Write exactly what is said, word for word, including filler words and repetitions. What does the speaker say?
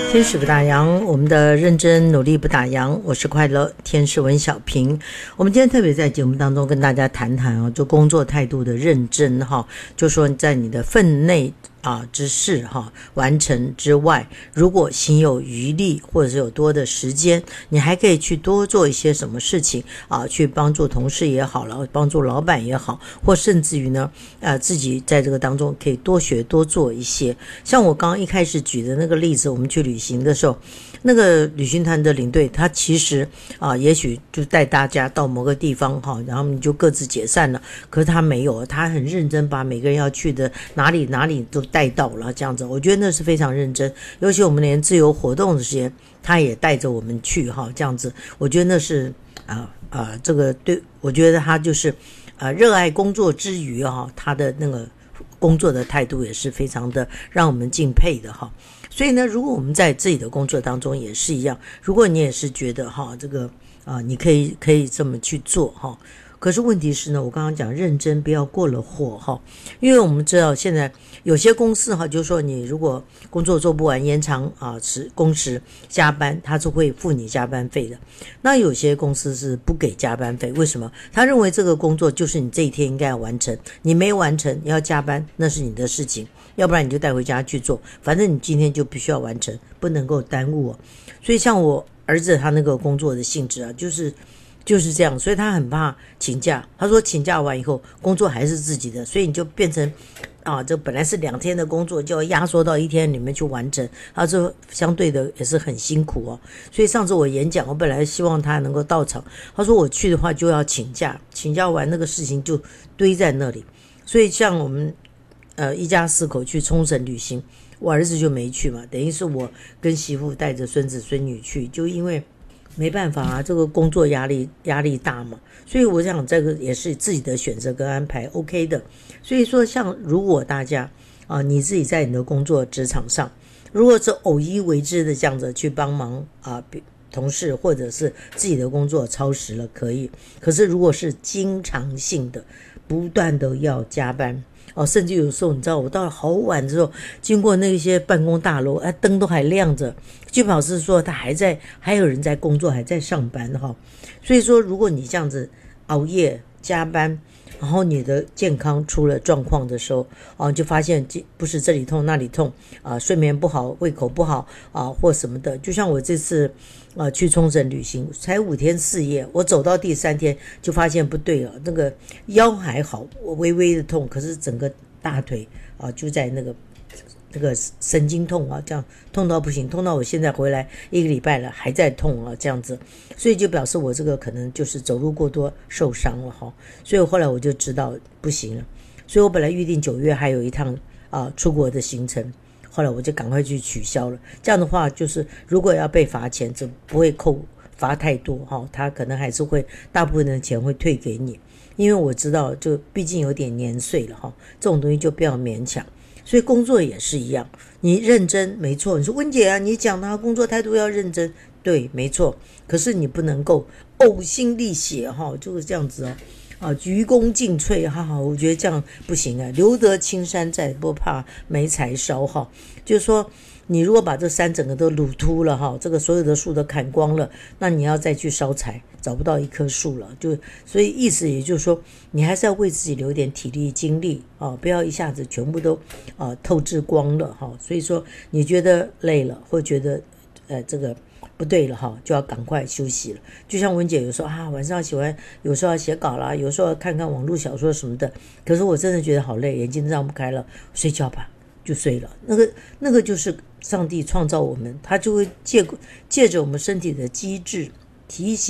天使不打烊，我们的认真努力不打烊。我是快乐天使文小平。我们今天特别在节目当中跟大家谈谈啊，就工作态度的认真哈，就说在你的分内啊之事哈完成之外，如果心有余力或者是有多的时间，你还可以去多做一些什么事情啊，去帮助同事也好了，帮助老板也好，或甚至于呢呃自己在这个当中可以多学多做一些。像我刚刚一开始举的那个例子，我们去旅行的时候，那个旅行团的领队他其实啊也许就带大家到某个地方哈，然后你就各自解散了，可是他没有，他很认真把每个人要去的哪里哪里都带到了，这样子我觉得那是非常认真。尤其我们连自由活动的时间他也带着我们去哈，这样子我觉得那是啊啊这个对，我觉得他就是啊热爱工作之余哈，他的那个工作的态度也是非常的让我们敬佩的哈。所以呢，如果我们在自己的工作当中也是一样，如果你也是觉得哈这个啊你可以可以这么去做哈，可是问题是呢，我刚刚讲认真不要过了火哈，因为我们知道现在有些公司哈，就是说你如果工作做不完，延长啊时工时加班，他是会付你加班费的。那有些公司是不给加班费，为什么？他认为这个工作就是你这一天应该要完成，你没完成你要加班，那是你的事情，要不然你就带回家去做，反正你今天就必须要完成，不能够耽误哦。所以像我儿子他那个工作的性质啊，就是就是这样，所以他很怕请假。他说请假完以后工作还是自己的，所以你就变成啊，这本来是两天的工作就要压缩到一天里面去完成，他说相对的也是很辛苦哦。所以上次我演讲，我本来希望他能够到场，他说我去的话就要请假，请假完那个事情就堆在那里。所以像我们呃一家四口去冲绳旅行，我儿子就没去嘛，等于是我跟媳妇带着孙子孙女去，就因为没办法啊，这个工作压力压力大嘛，所以我想这个也是自己的选择跟安排 OK 的。所以说像如果大家啊你自己在你的工作职场上，如果是偶一为之的这样子去帮忙啊同事或者是自己的工作超时了可以，可是如果是经常性的不断的要加班哦，甚至有时候你知道我到了好晚之后，经过那些办公大楼，哎，灯都还亮着，就表示说他还在，还有人在工作，还在上班哈。所以说，如果你这样子熬夜加班，然后你的健康出了状况的时候，啊，就发现不是这里痛那里痛啊，睡眠不好，胃口不好啊，或什么的。就像我这次啊去冲绳旅行，才五天四夜，我走到第三天就发现不对了，那个腰还好，我微微的痛，可是整个大腿啊就在那个那个神经痛啊，这样痛到不行，痛到我现在回来一个礼拜了还在痛啊，这样子，所以就表示我这个可能就是走路过多受伤了哈，所以后来我就知道不行了，所以我本来预定九月还有一趟啊出国的行程，后来我就赶快去取消了。这样的话，就是如果要被罚钱，就不会扣罚太多哈，他可能还是会大部分的钱会退给你，因为我知道就毕竟有点年岁了哈，这种东西就不要勉强。所以工作也是一样，你认真没错，你说温姐啊，你讲他工作态度要认真，对，没错，可是你不能够呕心沥血哈，就是这样子哦。啊，鞠躬尽瘁，哈哈，我觉得这样不行啊。留得青山在，不怕没柴烧哈。就是说，你如果把这山整个都掳秃了哈，这个所有的树都砍光了，那你要再去烧柴，找不到一棵树了。就所以意思也就是说，你还是要为自己留点体力精力啊，不要一下子全部都啊透支光了哈。所以说，你觉得累了，或觉得呃这个不对了哈，就要赶快休息了。就像文姐有时候啊，晚上喜欢，有时候要写稿啦，有时候要看看网络小说什么的。可是我真的觉得好累，眼睛张不开了，睡觉吧，就睡了。那个那个就是上帝创造我们，他就会借借着我们身体的机制提醒。